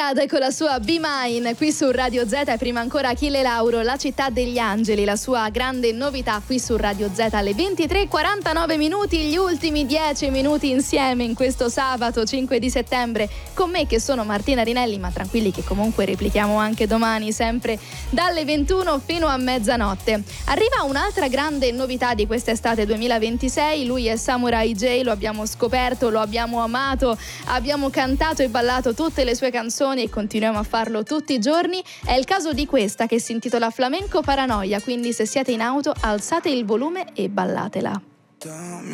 Rad con la sua Be Mine qui su Radio Z, e prima ancora Achille Lauro, La città degli angeli, la sua grande novità qui su Radio Z alle 23:49 minuti, gli ultimi 10 minuti insieme in questo sabato 5 di settembre con me che sono Martina Rinelli, ma tranquilli che comunque replichiamo anche domani sempre dalle 21 fino a mezzanotte. Arriva un'altra grande novità di quest'estate 2026, lui è Samurai J, lo abbiamo scoperto, lo abbiamo amato, abbiamo cantato e ballato tutte le sue canzoni e continuiamo a farlo tutti i giorni. È il caso di questa che si intitola Flamenco Paranoia, quindi se siete in auto alzate il volume e ballatela. Dammi